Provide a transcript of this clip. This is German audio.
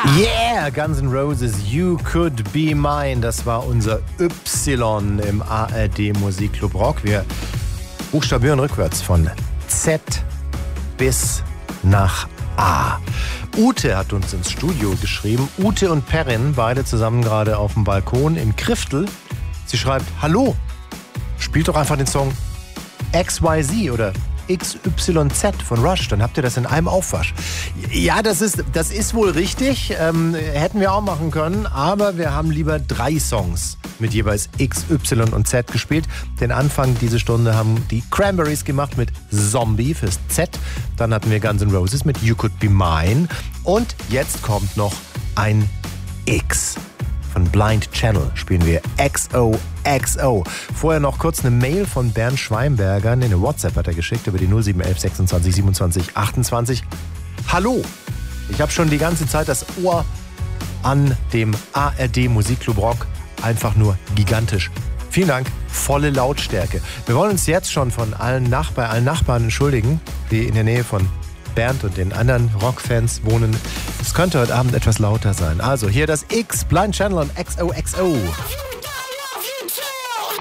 Yeah, Guns N' Roses, You Could Be Mine. Das war unser Y im ARD Musikclub Rock. Wir buchstabieren rückwärts von Z bis nach A. Ute hat uns ins Studio geschrieben. Ute und Perrin, beide zusammen gerade auf dem Balkon in Kriftel. Sie schreibt, hallo, spielt doch einfach den Song XYZ oder XYZ von Rush, dann habt ihr das in einem Aufwasch. Ja, das ist wohl richtig, hätten wir auch machen können, aber wir haben lieber 3 Songs mit jeweils X, Y und Z gespielt. Den Anfang diese Stunde haben die Cranberries gemacht mit Zombie fürs Z, dann hatten wir Guns N' Roses mit You Could Be Mine und jetzt kommt noch ein X. Von Blind Channel spielen wir XOXO. Vorher noch kurz eine Mail von Bernd Schweinberger. Eine WhatsApp hat er geschickt über die 0711 26 27 28. Hallo, ich habe schon die ganze Zeit das Ohr an dem ARD Musikclub Rock. Einfach nur gigantisch. Vielen Dank, volle Lautstärke. Wir wollen uns jetzt schon bei allen Nachbarn entschuldigen, die in der Nähe von Bernd und den anderen Rockfans wohnen. Es könnte heute Abend etwas lauter sein. Also hier das X, Blind Channel und XOXO.